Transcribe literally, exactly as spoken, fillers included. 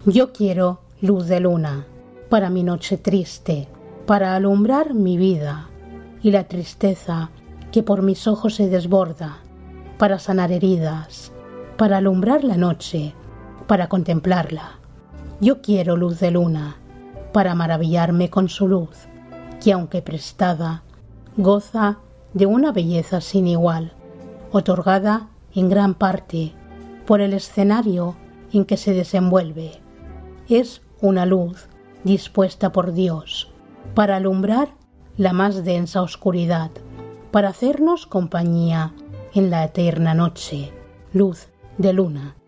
Yo quiero luz de luna para mi noche triste, para alumbrar mi vida y la tristeza que por mis ojos se desborda, para sanar heridas, para alumbrar la noche, para contemplarla. Yo quiero luz de luna para maravillarme con su luz, que aunque prestada, goza de una belleza sin igual, otorgada en gran parte por el escenario en que se desenvuelve. Es una luz dispuesta por Dios para alumbrar la más densa oscuridad, para hacernos compañía en la eterna noche, luz de luna.